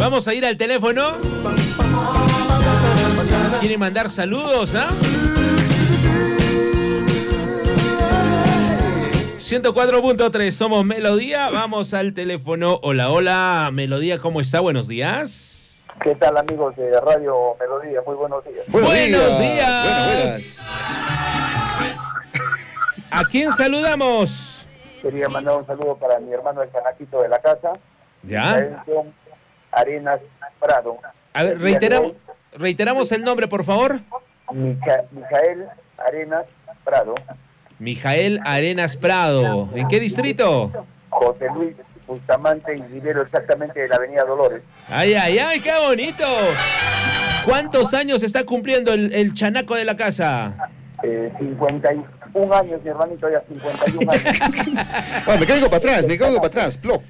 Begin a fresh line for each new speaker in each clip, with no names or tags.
Vamos a ir al teléfono. ¿Quieren mandar saludos, ah? 104.3, somos Melodía. Vamos al teléfono. Hola, hola, Melodía, ¿cómo está? Buenos días.
¿Qué tal, amigos de Radio Melodía? Muy buenos días.
Buenos días. ¿A quién saludamos?
Quería mandar un saludo para mi hermano el Chanaquito de la casa.
¿Ya?
Arenas Prado.
A ver, reiteramos el nombre, por favor.
Mijael Arenas Prado.
Mijael Arenas Prado. ¿En qué distrito?
José Luis Bustamante y Rivero, exactamente de la avenida Dolores.
¡Ay, ay, ay! ¡Qué bonito! ¿Cuántos años está cumpliendo el chanaco de la casa?
51 años, mi hermanito, ya 51 años.
Bueno, me caigo para atrás, plop.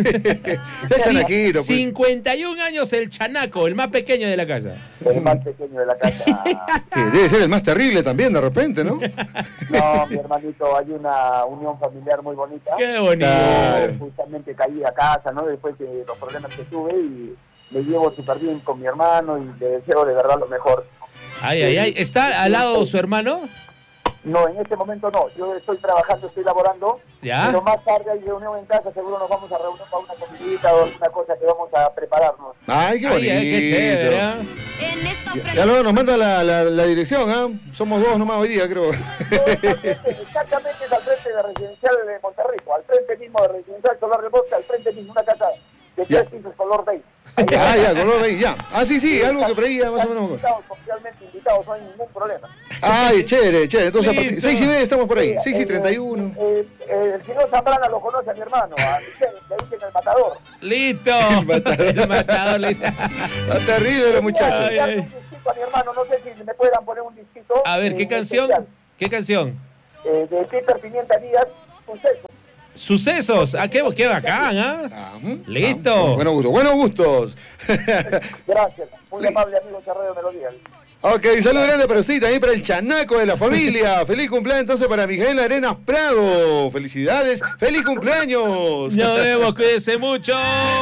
Chanaquito,
51 años el chanaco, el más pequeño de la casa.
El más pequeño de la casa.
Debe ser el más terrible también, de repente, ¿no?
No, mi hermanito, hay una unión familiar muy bonita.
¡Qué bonito!
Justamente caí a casa, ¿no? Después de los problemas que tuve y me llevo súper bien con mi hermano y le deseo de verdad lo mejor.
Ay, ay, ay. ¿Está al lado su hermano?
No, en este momento no. Yo estoy trabajando, estoy laborando.
¿Ya?
Pero más tarde hay reunión en casa. Seguro nos vamos a reunir para una comidita o alguna cosa que vamos a prepararnos.
¡Ay, qué bonito!
Ay, qué chévere, ¿eh?
Ya luego nos manda la dirección, ¿ah? Somos dos nomás hoy día, creo.
Exactamente, es al frente de Residencial de Monterrey. Al frente mismo de Residencial Solar de Bosque, al frente mismo una casa de 3 pisos color beige.
Ya, color beige, ya. Ah, sí, algo que preía más o menos.
Oficialmente invitados, no hay ningún problema.
Ay, chévere. Entonces, a partir 6:30 estamos por ahí. 6:31.
El señor Zambrana lo conoce a mi hermano, a Michelle, le dicen el matador.
¡Listo! El matador, listo.
Está terrible los muchachos.
Un disquito a mi hermano, no sé si me puedan poner un disquito.
A ver, ¿qué canción?
Especial.
¿Qué canción?
De Peter Pimienta Díaz, Suceso.
Sucesos. Ah, qué bacán, ¿ah? Listo.
Buenos gustos.
Gracias. Muy amable amigo Charrero Melodía.
Ok, saludo grande para usted y también para el chanaco de la familia. Feliz cumpleaños entonces para Mijael Arenas Prado. Felicidades, feliz cumpleaños.
Nos vemos, cuídense mucho.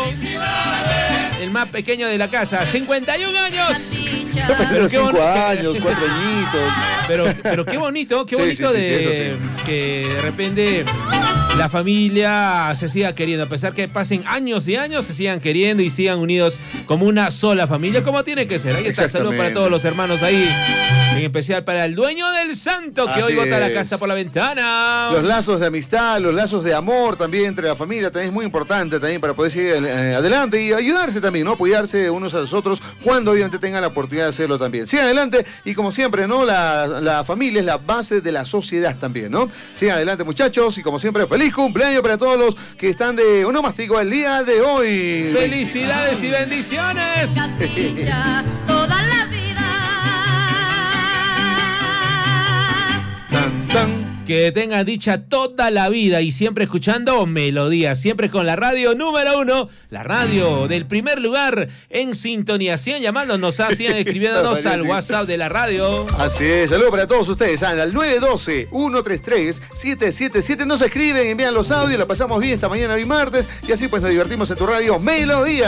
El más pequeño de la casa, 51 años.
Pero 5 años, 4 añitos.
Pero qué bonito
Sí,
de que de repente la familia se siga queriendo, a pesar que pasen años y años, se sigan queriendo y sigan unidos como una sola familia, como tiene que ser. Ahí está, saludos para todos los hermanos ahí, en especial para el dueño del santo, que hoy bota la casa por la ventana.
Los lazos de amistad, los lazos de amor también entre la familia, también es muy importante también para poder seguir adelante y ayudarse también, ¿no? Apoyarse unos a los otros cuando obviamente tengan la oportunidad de hacerlo también. Sigan adelante y como siempre, ¿no? La familia es la base de la sociedad también, ¿no? Sigan adelante, muchachos, y como siempre, feliz cumpleaños para todos los que están de onomástico el día de hoy.
¡Felicidades y bendiciones!
Toda la vida.
Tan, tan.
Que tengan dicha toda la vida y siempre escuchando Melodía, siempre con la radio número 1, la radio del primer lugar en sintonía. Sigan llamándonos, sigan escribiéndonos al WhatsApp de la radio.
Así es, saludos para todos ustedes, al 912-133-777. Nos escriben, envían los audios, la pasamos bien esta mañana, hoy martes, y así pues nos divertimos en tu radio Melodía.